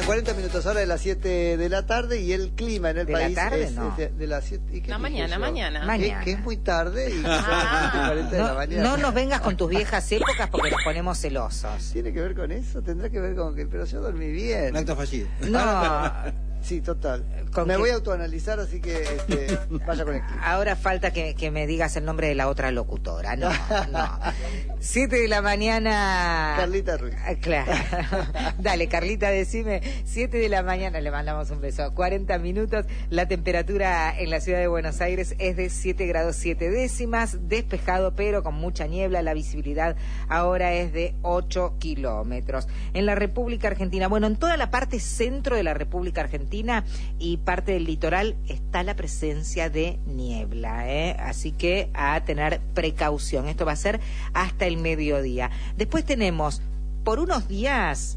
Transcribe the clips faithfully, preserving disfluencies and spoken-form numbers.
cuarenta minutos ahora de las siete de la tarde y el clima en el ¿De país la tarde? es No. de, de las siete. ¿Y qué No, mañana, yo? mañana. Mañana. Que, que es muy tarde y que son las Ah. siete y cuarenta de la No, mañana. no nos vengas con tus viejas épocas porque nos ponemos celosos. ¿Tiene que ver con eso? Tendrá que ver con que... Pero yo dormí bien. Un acto fallido. No, Sí, total. ¿Con Me qué? voy a autoanalizar, así que este, vaya con el clima. ahora falta que, que me digas el nombre de la otra locutora. No, no. Siete de la mañana. Carlita Ruiz. Ah, claro. Dale, Carlita, decime. Siete de la mañana, le mandamos un beso. cuarenta minutos. La temperatura en la ciudad de Buenos Aires es de siete grados siete décimas. Despejado, pero con mucha niebla. La visibilidad ahora es de ocho kilómetros. En la República Argentina, bueno, en toda la parte centro de la República Argentina y parte del litoral está la presencia de niebla, ¿eh? Así que a tener precaución. Esto va a ser hasta el mediodía. Después tenemos, por unos días,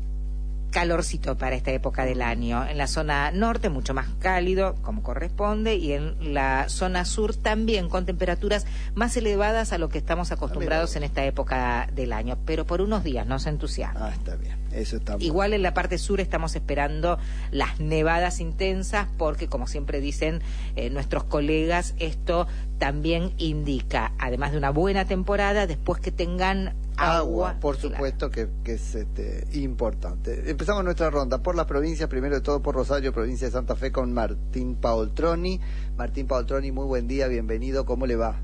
calorcito para esta época del año. En la zona norte mucho más cálido, como corresponde, y en la zona sur también con temperaturas más elevadas a lo que estamos acostumbrados en esta época del año. Pero por unos días, no se entusiasmen. Ah, está bien. Eso está bien. Igual en la parte sur estamos esperando las nevadas intensas porque, como siempre dicen eh, nuestros colegas, esto también indica, además de una buena temporada, después que tengan agua. Agua, por supuesto que, que es este, importante. Empezamos nuestra ronda por las provincias, primero de todo por Rosario, provincia de Santa Fe, con Martín Paoltroni. Martín Paoltroni, muy buen día, bienvenido, ¿cómo le va?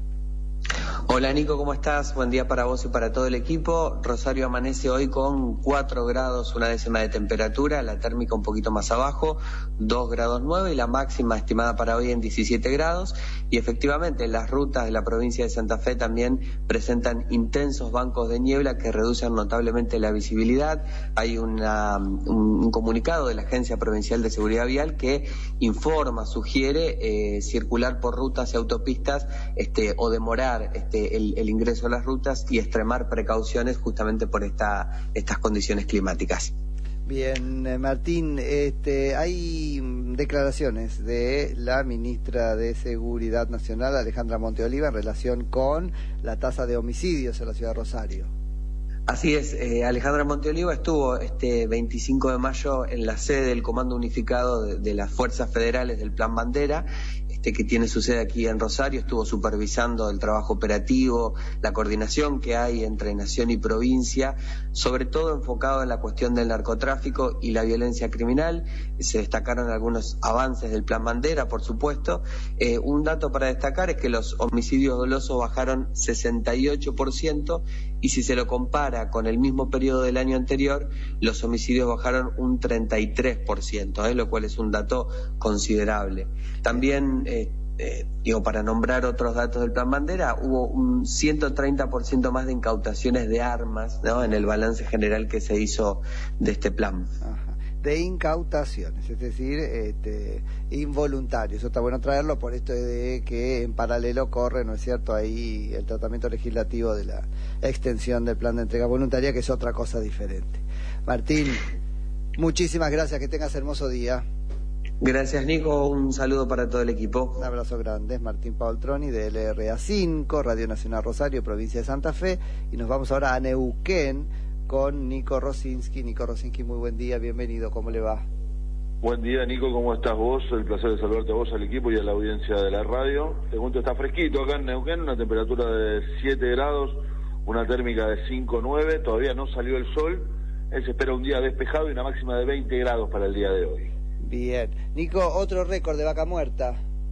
Hola Nico, ¿cómo estás? Buen día para vos y para todo el equipo. Rosario amanece hoy con cuatro grados, una décima de temperatura, la térmica un poquito más abajo, dos grados nueve y la máxima estimada para hoy en diecisiete grados. Y efectivamente las rutas de la provincia de Santa Fe también presentan intensos bancos de niebla que reducen notablemente la visibilidad. Hay una, un, un comunicado de la Agencia Provincial de Seguridad Vial que informa, sugiere eh, circular por rutas y autopistas este, o demorar este, El, el ingreso a las rutas y extremar precauciones justamente por esta, estas condiciones climáticas. Bien, eh, Martín, este, hay declaraciones de la ministra de Seguridad Nacional, Alejandra Monteoliva, en relación con la tasa de homicidios en la ciudad de Rosario. Así es, eh, Alejandra Monteoliva estuvo este veinticinco de mayo en la sede del Comando Unificado de, de las Fuerzas Federales del Plan Bandera, este que tiene su sede aquí en Rosario, estuvo supervisando el trabajo operativo, la coordinación que hay entre nación y provincia, sobre todo enfocado en la cuestión del narcotráfico y la violencia criminal. Se destacaron algunos avances del Plan Bandera, por supuesto. Eh, un dato para destacar es que los homicidios dolosos bajaron sesenta y ocho por ciento y si se lo compara con el mismo periodo del año anterior, los homicidios bajaron un treinta y tres por ciento, ¿eh? Lo cual es un dato considerable. También, eh, eh, digo, para nombrar otros datos del Plan Bandera, hubo un ciento treinta por ciento más de incautaciones de armas, ¿no?, en el balance general que se hizo de este plan. Ajá. De incautaciones, es decir, este, involuntarios. Eso está bueno traerlo por esto de que en paralelo corre, ¿no es cierto?, ahí el tratamiento legislativo de la extensión del plan de entrega voluntaria, que es otra cosa diferente. Martín, muchísimas gracias, que tengas hermoso día. Gracias Nico, un saludo para todo el equipo. Un abrazo grande, es Martín Paoltroni de L R A cinco, Radio Nacional Rosario, provincia de Santa Fe, y nos vamos ahora a Neuquén con Nico Rosinski. Nico Rosinski, muy buen día, bienvenido, ¿cómo le va? Buen día Nico, ¿cómo estás vos? El placer de saludarte a vos, al equipo y a la audiencia de la radio. Te cuento, está fresquito acá en Neuquén, una temperatura de siete grados, una térmica de cinco nueve, todavía no salió el sol, eh, se espera un día despejado y una máxima de veinte grados para el día de hoy. Bien. Nico, otro récord de vaca muerta.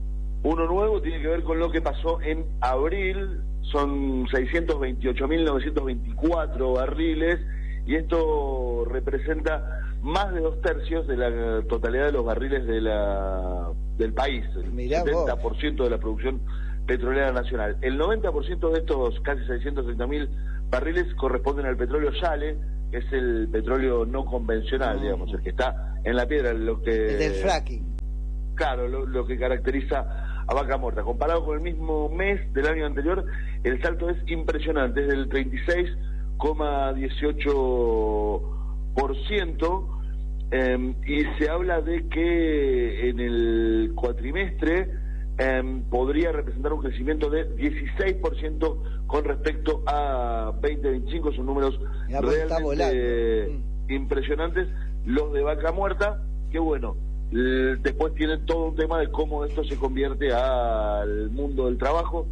Uno nuevo tiene que ver con lo que pasó en abril, son seiscientos veintiocho mil novecientos veinticuatro barriles y esto representa más de dos tercios de la totalidad de los barriles de la del país, el Mirá setenta por ciento vos. de la producción petrolera nacional. El noventa por ciento de estos casi seiscientos treinta mil barriles corresponden al petróleo Yale, que es el petróleo no convencional, mm. digamos, el que está en la piedra, lo que... El del fracking. Claro, lo, lo que caracteriza a Vaca Muerta. Comparado con el mismo mes del año anterior, el salto es impresionante, es del treinta y seis coma dieciocho por ciento, eh, y se habla de que en el cuatrimestre eh, podría representar un crecimiento de dieciséis por ciento con respecto a veinte veinticinco, son números ya, realmente mm. impresionantes. los de Vaca Muerta, que bueno, eh, después tienen todo un tema de cómo esto se convierte al mundo del trabajo.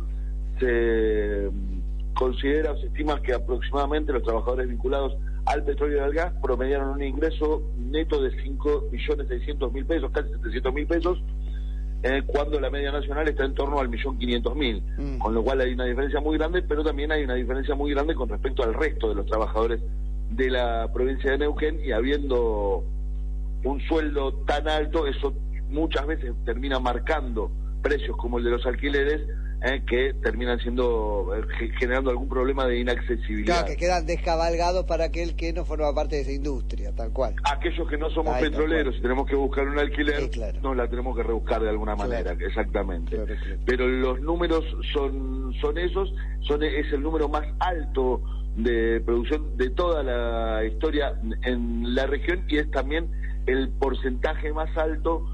Se considera o se estima que aproximadamente los trabajadores vinculados al petróleo y al gas promediaron un ingreso neto de cinco millones seiscientos mil pesos, casi setecientos mil pesos, eh, cuando la media nacional está en torno al millón quinientos mil, mm. con lo cual hay una diferencia muy grande, pero también hay una diferencia muy grande con respecto al resto de los trabajadores de la provincia de Neuquén, y habiendo un sueldo tan alto, eso muchas veces termina marcando precios como el de los alquileres, Eh, que terminan siendo eh, generando algún problema de inaccesibilidad. Claro, que quedan descabalgados para aquel que no forma parte de esa industria, tal cual. Aquellos que no somos Ay, petroleros y tenemos que buscar un alquiler, sí, claro. nos la tenemos que rebuscar de alguna manera, claro. exactamente. Claro, claro. Pero los números son son esos, son es el número más alto de producción de toda la historia en la región, y es también el porcentaje más alto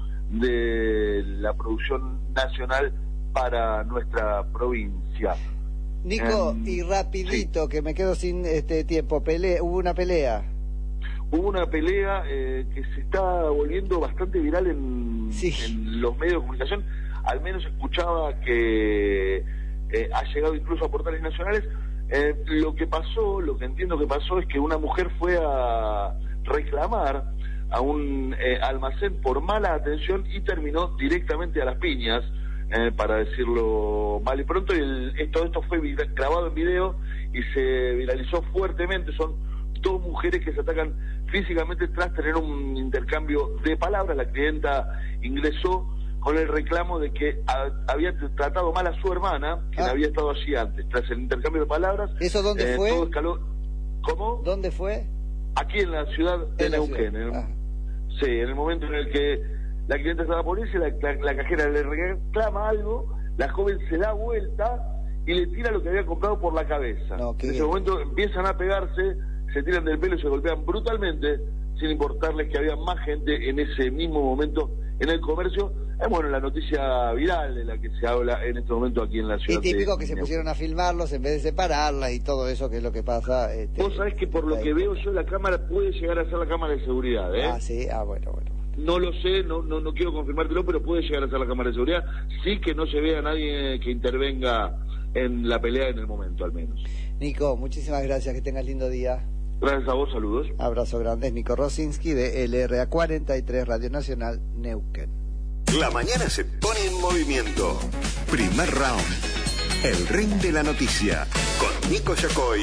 de la producción nacional para nuestra provincia. Nico, um, y rapidito, sí. que me quedo sin este tiempo, pelea, hubo una pelea. Hubo una pelea eh, que se está volviendo bastante viral en, sí. en los medios de comunicación, al menos escuchaba que eh, ha llegado incluso a portales nacionales. Eh, lo que pasó, lo que entiendo que pasó es que una mujer fue a reclamar a un eh, almacén por mala atención y terminó directamente a las piñas. Eh, para decirlo mal y pronto, y el, esto, esto fue grabado en video y se viralizó fuertemente. Son dos mujeres que se atacan físicamente tras tener un intercambio de palabras. La clienta ingresó con el reclamo de que a, había tratado mal a su hermana, que ah. había estado allí antes. Tras el intercambio de palabras, ¿eso dónde eh, fue? Todo escaló. ¿Cómo? ¿Dónde fue? Aquí en la ciudad de en Neuquén. En el, ah. Sí, en el momento en el que la clienta estaba por irse, la, la, la cajera le reclama algo, la joven se da vuelta y le tira lo que había comprado por la cabeza. No, en ese momento empiezan a pegarse, se tiran del pelo y se golpean brutalmente, sin importarles que había más gente en ese mismo momento en el comercio. Es bueno, la noticia viral de la que se habla en este momento aquí en la ciudad. Y típico de, que se de... pusieron a filmarlos en vez de separarlas y todo eso, que es lo que pasa. Este, Vos sabés que por lo que veo yo, la cámara puede llegar a ser la cámara de seguridad, ¿eh? Ah, sí, ah, bueno, bueno. No lo sé, no, no no quiero confirmártelo, pero puede llegar a ser la cámara de seguridad. Sí, que no se vea a nadie que intervenga en la pelea en el momento, al menos. Nico, muchísimas gracias, que tengas lindo día. Gracias a vos, saludos. Abrazo grande, es Nico Rosinski de L R A cuarenta y tres Radio Nacional Neuquén. La mañana se pone en movimiento. Primer round. El ring de la noticia. Con Nico Yacoy.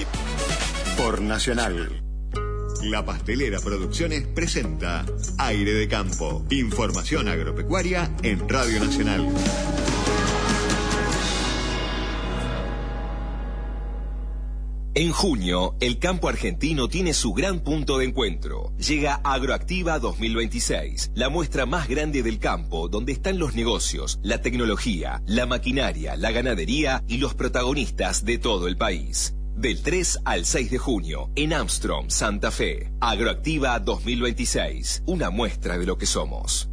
Por Nacional. La Pastelera Producciones presenta Aire de Campo. Información agropecuaria en Radio Nacional. En junio, el campo argentino tiene su gran punto de encuentro. Llega Agroactiva dos mil veintiséis, la muestra más grande del campo, donde están los negocios, la tecnología, la maquinaria, la ganadería y los protagonistas de todo el país. Del tres al seis de junio, en Armstrong, Santa Fe. Agroactiva dos mil veintiséis, una muestra de lo que somos.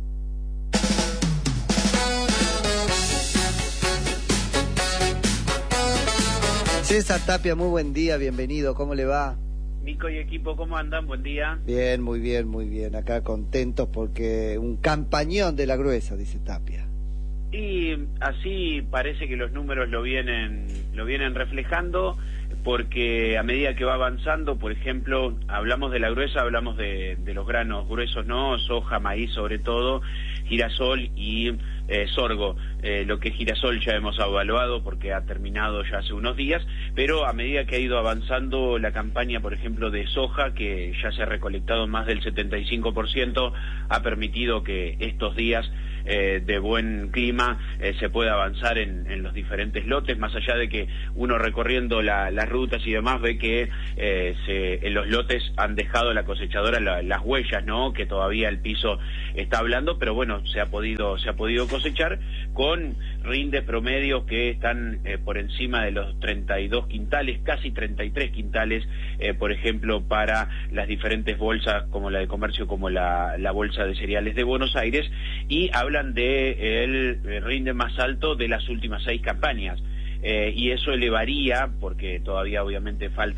César Tapia, muy buen día, bienvenido, ¿cómo le va? Nico y equipo, ¿cómo andan? Buen día. Bien, muy bien, muy bien, acá contentos porque un campañón de la gruesa, dice Tapia. Y así parece que los números lo vienen, lo vienen reflejando, porque a medida que va avanzando, por ejemplo, hablamos de la gruesa, hablamos de, de los granos gruesos, ¿no? Soja, maíz sobre todo, girasol y eh, sorgo. Eh, lo que es girasol ya hemos evaluado porque ha terminado ya hace unos días, pero a medida que ha ido avanzando la campaña, por ejemplo, de soja, que ya se ha recolectado más del setenta y cinco por ciento, ha permitido que estos días Eh, de buen clima eh, se puede avanzar en, en los diferentes lotes, más allá de que uno recorriendo la, las rutas y demás ve que eh, se, en los lotes han dejado la cosechadora la, las huellas, ¿no? Que todavía el piso está hablando, pero bueno, se ha podido se ha podido cosechar con rindes promedios que están eh, por encima de los treinta y dos quintales, casi treinta y tres quintales, eh, por ejemplo, para las diferentes bolsas como la de comercio, como la, la bolsa de cereales de Buenos Aires, y hablan de el rinde más alto de las últimas seis campañas. Eh, y eso elevaría, porque todavía obviamente falta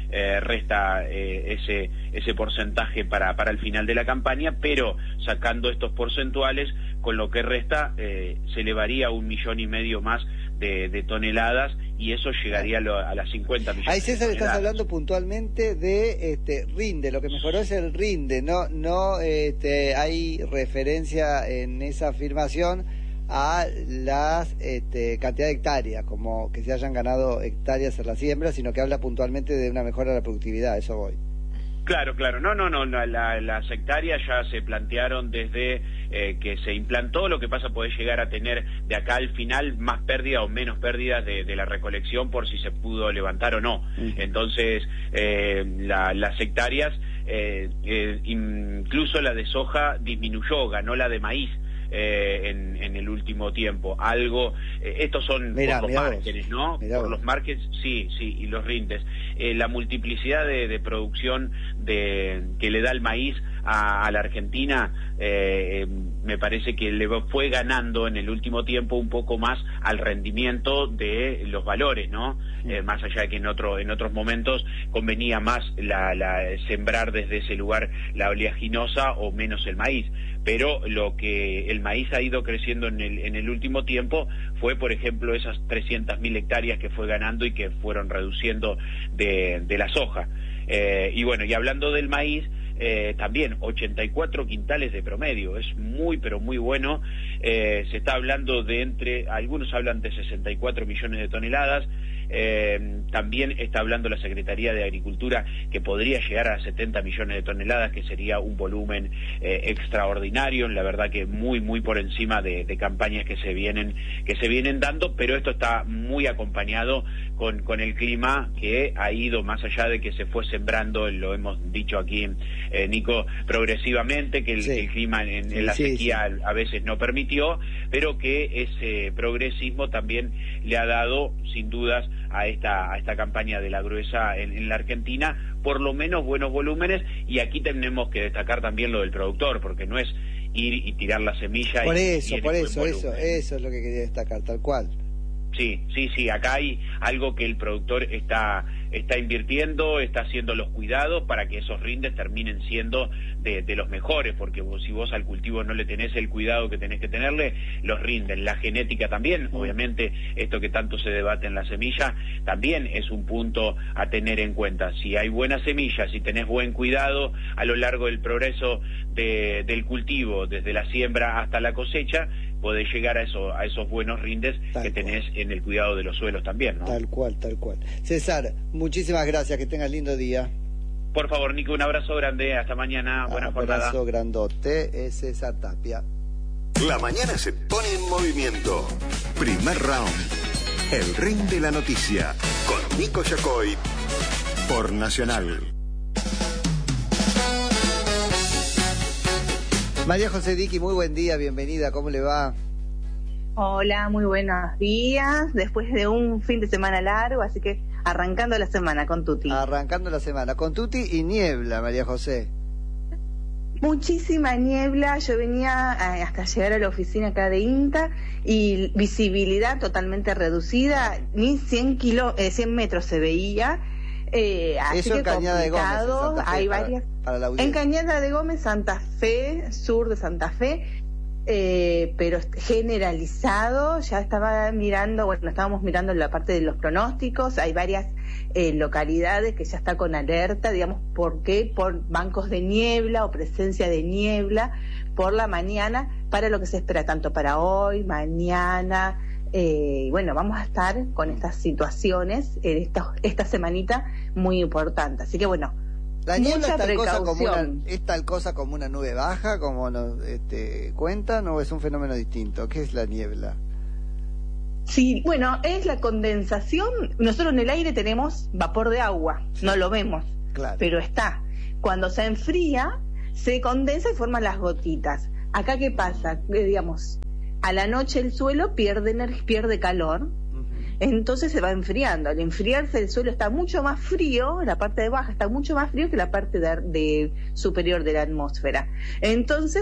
eh, resta eh, ese ese porcentaje para, para el final de la campaña, pero sacando estos porcentuales, con lo que resta eh, se elevaría un millón y medio más de, de toneladas, y eso llegaría a, lo, a las cincuenta millones. Ahí, César, estás hablando puntualmente de este rinde, lo que mejoró es el rinde, no no este, hay referencia en esa afirmación a las este, cantidad de hectáreas, como que se hayan ganado hectáreas en la siembra, sino que habla puntualmente de una mejora de la productividad, eso voy. Claro, claro, no, no, no, la, la, las hectáreas ya se plantearon desde eh, que se implantó. Lo que pasa puede llegar a tener de acá al final más pérdida o menos pérdidas de, de la recolección por si se pudo levantar o no. Uh-huh. Entonces, eh, la, las hectáreas, eh, eh, incluso la de soja disminuyó, ganó la de maíz. Eh, en, en el último tiempo, algo, eh, estos son mirá, por los márgenes, ¿no? Por vos. Los márgenes, sí, sí, y los rindes. Eh, la multiplicidad de, de producción de que le da el maíz a, a la Argentina, eh, me parece que le fue ganando en el último tiempo un poco más al rendimiento de los valores, ¿no? Sí. Eh, más allá de que en otro en otros momentos convenía más la, la sembrar desde ese lugar la oleaginosa o menos el maíz. Pero lo que el maíz ha ido creciendo en el, en el último tiempo fue, por ejemplo, esas trescientas mil hectáreas que fue ganando y que fueron reduciendo de, de la soja. Eh, y bueno, y hablando del maíz, eh, también ochenta y cuatro quintales de promedio, es muy pero muy bueno. Eh, se está hablando de entre, algunos hablan de sesenta y cuatro millones de toneladas. Eh, también está hablando la Secretaría de Agricultura que podría llegar a setenta millones de toneladas, que sería un volumen eh, extraordinario, la verdad que muy muy por encima de, de campañas que se vienen que se vienen dando, pero esto está muy acompañado con, con el clima, que ha ido más allá de que se fue sembrando, lo hemos dicho aquí, eh, Nico, progresivamente, que el, sí. que el clima en, en la sí, sequía sí. a veces no permitió, pero que ese progresismo también le ha dado, sin dudas, a esta a esta campaña de la gruesa en, en la Argentina, por lo menos buenos volúmenes. Y aquí tenemos que destacar también lo del productor, porque no es ir y tirar la semilla. Por y, eso, y por eso, eso, eso es lo que quería destacar, tal cual. Sí, sí, sí, acá hay algo que el productor está está invirtiendo, está haciendo los cuidados para que esos rindes terminen siendo de, de los mejores, porque vos, si vos al cultivo no le tenés el cuidado que tenés que tenerle, los rinden. La genética también, obviamente, esto que tanto se debate en la semilla, también es un punto a tener en cuenta. Si hay buena semilla, si tenés buen cuidado a lo largo del progreso de, del cultivo, desde la siembra hasta la cosecha, podés llegar a eso, a esos buenos rindes tal que tenés cual. En el cuidado de los suelos también, ¿no? Tal cual, tal cual. César, muchísimas gracias, que tengas lindo día. Por favor, Nico, un abrazo grande, hasta mañana, buena jornada. Un abrazo grandote, es César Tapia. La mañana se pone en movimiento. Primer round, el ring de la noticia, con Nico Yacoy, por Nacional. María José Diqui, muy buen día, bienvenida, ¿cómo le va? Hola, muy buenos días, después de un fin de semana largo, así que arrancando la semana con Tuti. Arrancando la semana con Tuti y niebla, María José. Muchísima niebla, yo venía hasta llegar a la oficina acá de INTA y visibilidad totalmente reducida, ni cien, kilo, eh, cien metros se veía. Eh, así Eso que en Cañada de Gómez, en Santa Fe, hay para, varias para la en Cañada de Gómez, Santa Fe, sur de Santa Fe, eh, pero generalizado. Ya estaba mirando, bueno, estábamos mirando la parte de los pronósticos, hay varias eh, localidades que ya está con alerta, digamos, ¿por qué? Por bancos de niebla o presencia de niebla por la mañana, para lo que se espera tanto para hoy, mañana. Eh, y bueno, vamos a estar con estas situaciones en esta, esta semanita muy importante. Así que bueno, la niebla mucha es tal, precaución. Cosa como una, ¿Es tal cosa como una nube baja, como nos este, cuentan, o es un fenómeno distinto? ¿Qué es la niebla? Sí, bueno, es la condensación. Nosotros en el aire tenemos vapor de agua, sí. No lo vemos, claro. Pero está. Cuando se enfría, se condensa y forman las gotitas. Acá, ¿qué pasa? Eh, digamos... A la noche el suelo pierde energía, pierde calor, uh-huh. Entonces se va enfriando. Al enfriarse el suelo está mucho más frío, la parte de baja está mucho más frío que la parte de, de superior de la atmósfera. Entonces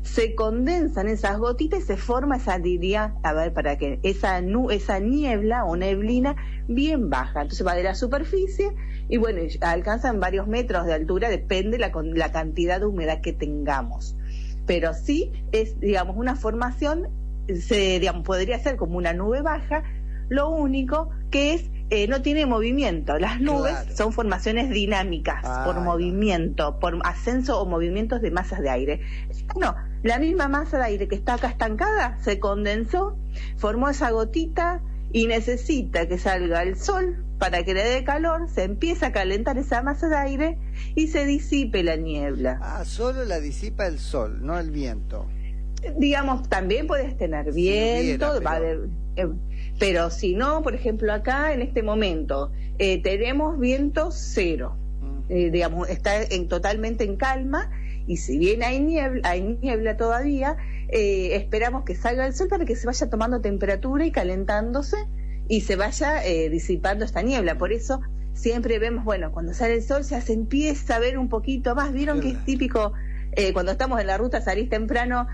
se condensan esas gotitas y se forma esa, diría, a ver, para que esa nu, esa niebla o neblina bien baja. Entonces va de la superficie y bueno, alcanzan varios metros de altura, depende la, la cantidad de humedad que tengamos. Pero sí es, digamos, una formación, se, digamos, podría ser como una nube baja, lo único que es, eh, no tiene movimiento. Las nubes claro. son formaciones dinámicas, ah, por movimiento, por ascenso o movimientos de masas de aire. No, la misma masa de aire que está acá estancada se condensó, formó esa gotita y necesita que salga el sol para que le dé calor, se empieza a calentar esa masa de aire y se disipe la niebla. Ah, solo la disipa el sol, no el viento. Digamos, también puedes tener viento, si hubiera, pero... va de, eh, pero si no, por ejemplo, acá en este momento eh, tenemos viento cero, mm. eh, digamos, está en, totalmente en calma, y si bien hay niebla, hay niebla todavía, eh, esperamos que salga el sol para que se vaya tomando temperatura y calentándose y se vaya eh, disipando esta niebla. Por eso siempre vemos, bueno, cuando sale el sol ya se empieza a ver un poquito más. Vieron que es típico eh, cuando estamos en la ruta, salís temprano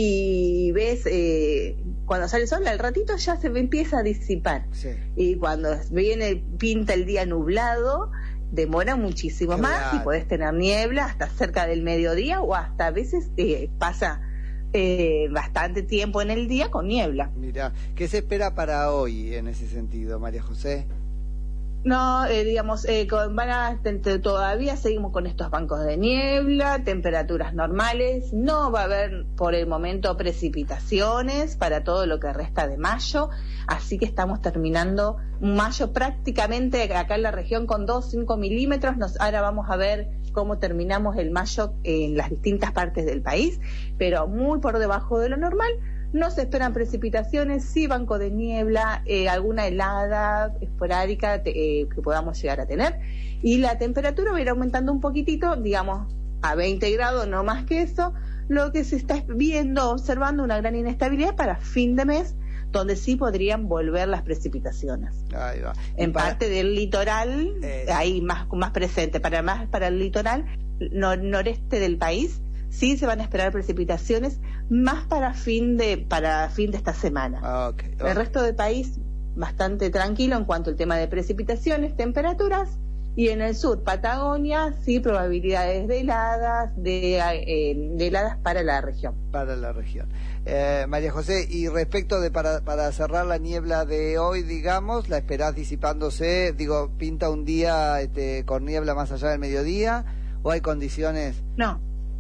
y ves eh, cuando sale el sol, al ratito ya se empieza a disipar. Sí. Y cuando viene, pinta el día nublado, demora muchísimo claro. más y podés tener niebla hasta cerca del mediodía o hasta a veces eh, pasa eh, bastante tiempo en el día con niebla. Mirá, ¿qué se espera para hoy en ese sentido, María José? No, eh, digamos, eh, con, van a, te, te, todavía seguimos con estos bancos de niebla, temperaturas normales, no va a haber por el momento precipitaciones para todo lo que resta de mayo, así que estamos terminando mayo prácticamente acá en la región con dos, cinco milímetros, nos, ahora vamos a ver cómo terminamos el mayo en las distintas partes del país, pero muy por debajo de lo normal. No se esperan precipitaciones, sí banco de niebla, eh, alguna helada esporádica te, eh, que podamos llegar a tener. Y la temperatura va a ir aumentando un poquitito, digamos, a veinte grados, no más que eso. Lo que se está viendo, observando una gran inestabilidad para fin de mes, donde sí podrían volver las precipitaciones. Ahí va. En para... parte del litoral, eh... ahí más, más presente, para más para el litoral nor noreste del país, sí se van a esperar precipitaciones más para fin de para fin de esta semana. Ah, okay, okay. El resto del país bastante tranquilo en cuanto al tema de precipitaciones, temperaturas, y en el sur, Patagonia, sí probabilidades de heladas, de, eh, de heladas para la región. Para la región. Eh, María José, y respecto de para, para cerrar la niebla de hoy, digamos, ¿la esperás disipándose? Digo, ¿pinta un día este, con niebla más allá del mediodía o hay condiciones? No.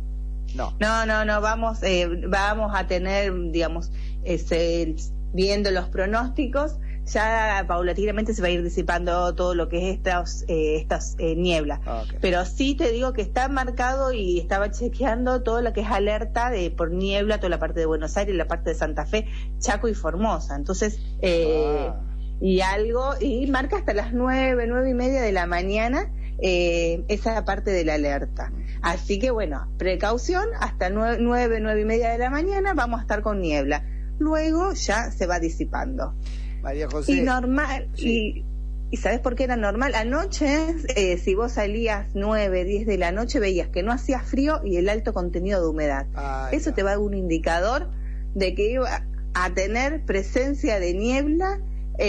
No, no, no, no vamos, eh, vamos a tener, digamos, este, viendo los pronósticos, ya paulatinamente se va a ir disipando todo lo que es estas, eh, estas eh, nieblas. Okay. Pero sí te digo que está marcado y estaba chequeando todo lo que es alerta de por niebla, toda la parte de Buenos Aires, la parte de Santa Fe, Chaco y Formosa. Entonces, eh, ah. y algo, y marca hasta las nueve, nueve y media de la mañana. Eh, esa parte de la alerta. Así que bueno, precaución, hasta nueve, nueve, nueve y media de la mañana vamos a estar con niebla. Luego ya se va disipando. María José. Y normal, sí. y, y ¿sabes por qué era normal? Anoche, eh, si vos salías nueve, diez de la noche, veías que no hacía frío y el alto contenido de humedad. Ay, Eso no. te va a dar un indicador de que iba a tener presencia de niebla.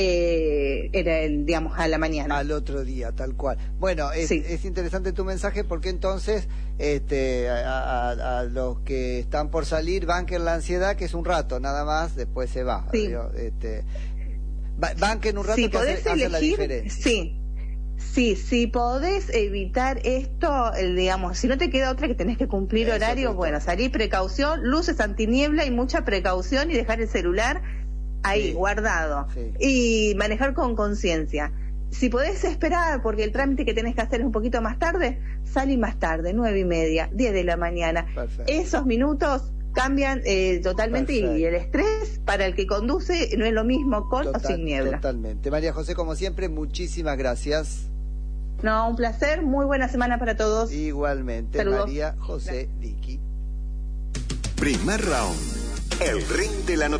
Eh, era el, digamos, a la mañana. Al otro día, tal cual. Bueno, es, sí. es interesante tu mensaje porque entonces este, a, a, a los que están por salir banquen la ansiedad, que es un rato, nada más, después se va. Sí. Digo, este, banquen un rato si que hace, elegir, hace la diferencia. Sí. Sí, si podés evitar esto, el, digamos, si no te queda otra que tenés que cumplir Eso horario, bueno, salir precaución, luces antiniebla y mucha precaución y dejar el celular ahí, sí, guardado, sí. Y manejar con conciencia. Si podés esperar, porque el trámite que tenés que hacer es un poquito más tarde, salí más tarde, nueve y media, diez de la mañana. Perfecto. Esos minutos cambian eh, totalmente. Perfecto. Y el estrés para el que conduce no es lo mismo con Total, o sin niebla. Totalmente. María José, como siempre, muchísimas gracias. No, un placer, muy buena semana para todos. Igualmente. Saludos. María José Diqui. Primer round, el ring de la noticia.